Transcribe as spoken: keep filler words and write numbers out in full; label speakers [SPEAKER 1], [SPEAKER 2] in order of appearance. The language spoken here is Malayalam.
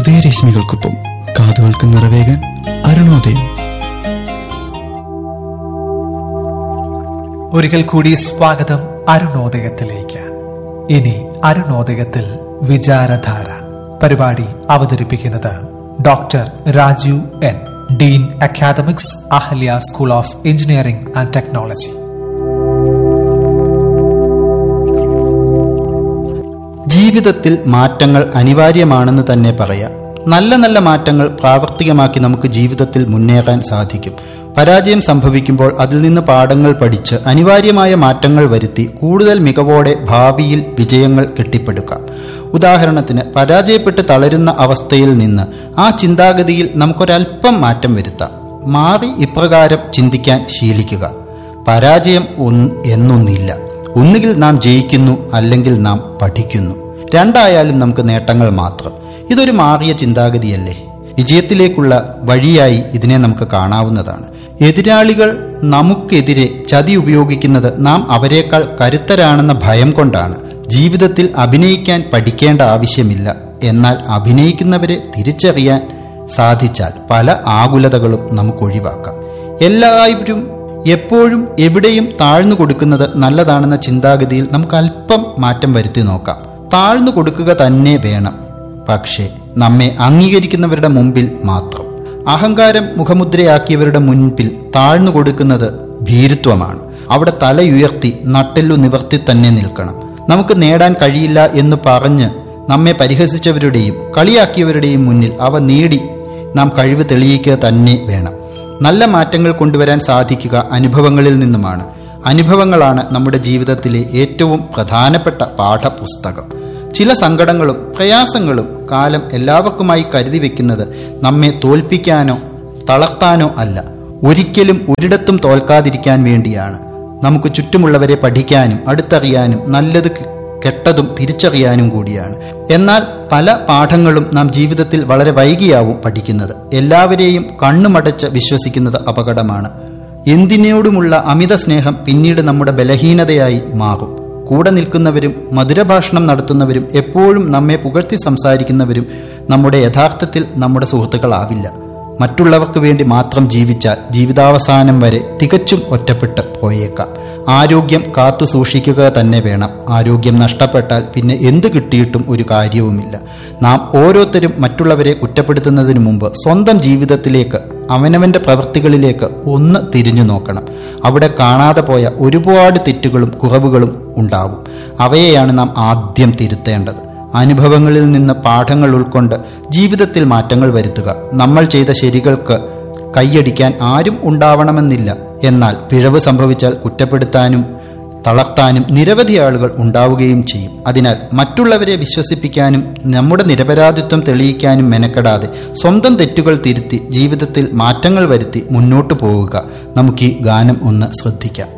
[SPEAKER 1] ഉദയരശ്മികൾക്കൊപ്പം കാതുകൾക്ക് നിറവേകാൻ അരുണോദയം.
[SPEAKER 2] ഒരിക്കൽ കൂടി സ്വാഗതം അരുണോദയത്തിലേക്ക്. ഇനി അരുണോദയത്തിൽ വിചാരധാര പരിപാടി അവതരിപ്പിക്കുന്നത് doctor Rajeev N, Dean academics, Ahalya school of engineering and technology.
[SPEAKER 3] ജീവിതത്തിൽ മാറ്റങ്ങൾ അനിവാര്യമാണെന്ന് തന്നെ പറയാം. നല്ല നല്ല മാറ്റങ്ങൾ പ്രാവർത്തികമാക്കി നമുക്ക് ജീവിതത്തിൽ മുന്നേറാൻ സാധിക്കും. പരാജയം സംഭവിക്കുമ്പോൾ അതിൽ നിന്ന് പാഠങ്ങൾ പഠിച്ച് അനിവാര്യമായ മാറ്റങ്ങൾ വരുത്തി കൂടുതൽ മികവോടെ ഭാവിയിൽ വിജയങ്ങൾ കെട്ടിപ്പടുക്കാം. ഉദാഹരണത്തിന്, പരാജയപ്പെട്ട് തളരുന്ന അവസ്ഥയിൽ നിന്ന് ആ ചിന്താഗതിയിൽ നമുക്കൊരൽപ്പം മാറ്റം വരുത്താം. മാറി ഇപ്രകാരം ചിന്തിക്കാൻ ശീലിക്കുക: പരാജയം എന്നൊന്നില്ല. ഒന്നുകിൽ നാം ജയിക്കുന്നു, അല്ലെങ്കിൽ നാം പഠിക്കുന്നു. രണ്ടായാലും നമുക്ക് നേട്ടങ്ങൾ മാത്രം. ഇതൊരു മാറിയ ചിന്താഗതിയല്ലേ? വിജയത്തിലേക്കുള്ള വഴിയായി ഇതിനെ നമുക്ക് കാണാവുന്നതാണ്. എതിരാളികൾ നമുക്കെതിരെ ചതി ഉപയോഗിക്കുന്നത് നാം അവരെക്കാൾ കരുത്തരാണെന്ന ഭയം കൊണ്ടാണ്. ജീവിതത്തിൽ അഭിനയിക്കാൻ പഠിക്കേണ്ട ആവശ്യമില്ല. എന്നാൽ അഭിനയിക്കുന്നവരെ തിരിച്ചറിയാൻ സാധിച്ചാൽ പല ആകുലതകളും നമുക്ക് ഒഴിവാക്കാം. എല്ലാവരും എപ്പോഴും എവിടെയും താഴ്ന്നു കൊടുക്കുന്നത് നല്ലതാണെന്ന ചിന്താഗതിയിൽ നമുക്ക് അല്പം മാറ്റം വരുത്തി നോക്കാം. താഴ്ന്നു കൊടുക്കുക തന്നെ വേണം, പക്ഷേ നമ്മെ അംഗീകരിക്കുന്നവരുടെ മുമ്പിൽ മാത്രം. അഹങ്കാരം മുഖമുദ്രയാക്കിയവരുടെ മുൻപിൽ താഴ്ന്നു കൊടുക്കുന്നത് ഭീരുത്വമാണ്. അവിടെ തലയുയർത്തി നട്ടെല്ലു നിവർത്തി തന്നെ നിൽക്കണം. നമുക്ക് നേടാൻ കഴിയില്ല എന്ന് പറഞ്ഞ് നമ്മെ പരിഹസിച്ചവരുടെയും കളിയാക്കിയവരുടെയും മുന്നിൽ അവ നേടി നാം കഴിവ് തെളിയിക്കുക തന്നെ വേണം. നല്ല മാറ്റങ്ങൾ കൊണ്ടുവരാൻ സാധിക്കുക അനുഭവങ്ങളിൽ നിന്നുമാണ്. അനുഭവങ്ങളാണ് നമ്മുടെ ജീവിതത്തിലെ ഏറ്റവും പ്രധാനപ്പെട്ട പാഠപുസ്തകം. ചില സങ്കടങ്ങളും പ്രയാസങ്ങളും കാലം എല്ലാവർക്കുമായി കരുതി വെക്കുന്നത് നമ്മെ തോൽപ്പിക്കാനോ തളർത്താനോ അല്ല, ഒരിക്കലും ഒരിടത്തും തോൽക്കാതിരിക്കാൻ വേണ്ടിയാണ്. നമുക്ക് ചുറ്റുമുള്ളവരെ പഠിക്കാനും അടുത്തറിയാനും നല്ലത് കെട്ടതും തിരിച്ചറിയാനും കൂടിയാണ്. എന്നാൽ പല പാഠങ്ങളും നാം ജീവിതത്തിൽ വളരെ വൈകിയാവും പഠിക്കുന്നത്. എല്ലാവരെയും കണ്ണുമടച്ച് വിശ്വസിക്കുന്നത് അപകടമാണ്. എന്തിനോടുമുള്ള അമിത സ്നേഹം പിന്നീട് നമ്മുടെ ബലഹീനതയായി മാറും. കൂടെ നിൽക്കുന്നവരും മധുരഭാഷണം നടത്തുന്നവരും എപ്പോഴും നമ്മെ പുകഴ്ത്തി സംസാരിക്കുന്നവരും നമ്മുടെ യഥാർത്ഥത്തിൽ നമ്മുടെ സുഹൃത്തുക്കളാവില്ല. മറ്റുള്ളവർക്ക് വേണ്ടി മാത്രം ജീവിച്ചാൽ ജീവിതാവസാനം വരെ തികച്ചും ഒറ്റപ്പെട്ട് പോയേക്കാം. ആരോഗ്യം കാത്തു സൂക്ഷിക്കുക തന്നെ വേണം. ആരോഗ്യം നഷ്ടപ്പെട്ടാൽ പിന്നെ എന്ത് കിട്ടിയിട്ടും ഒരു കാര്യവുമില്ല. നാം ഓരോരുത്തരും മറ്റുള്ളവരെ കുറ്റപ്പെടുത്തുന്നതിന് മുമ്പ് സ്വന്തം ജീവിതത്തിലേക്ക്, അവനവൻ്റെ പ്രവൃത്തികളിലേക്ക് ഒന്ന് തിരിഞ്ഞു നോക്കണം. അവിടെ കാണാതെ പോയ ഒരുപാട് തെറ്റുകളും കുറവുകളും ഉണ്ടാകും. അവയെയാണ് നാം ആദ്യം തിരുത്തേണ്ടത്. അനുഭവങ്ങളിൽ നിന്ന് പാഠങ്ങൾ ഉൾക്കൊണ്ട് ജീവിതത്തിൽ മാറ്റങ്ങൾ വരുത്തുക. നമ്മൾ ചെയ്ത ശരികൾക്ക് കൈയടിക്കാൻ ആരും ഉണ്ടാവണമെന്നില്ല. എന്നാൽ പിഴവ് സംഭവിച്ചാൽ കുറ്റപ്പെടുത്താനും തളർത്താനും നിരവധി ആളുകൾ ഉണ്ടാവുകയും ചെയ്യും. അതിനാൽ മറ്റുള്ളവരെ വിശ്വസിപ്പിക്കാനും നമ്മുടെ നിരപരാധിത്വം തെളിയിക്കാനും മെനക്കെടാതെ സ്വന്തം തെറ്റുകൾ തിരുത്തി ജീവിതത്തിൽ മാറ്റങ്ങൾ വരുത്തി മുന്നോട്ടു പോവുക. നമുക്ക് ഈ ഗാനം ഒന്ന് ശ്രദ്ധിക്കാം.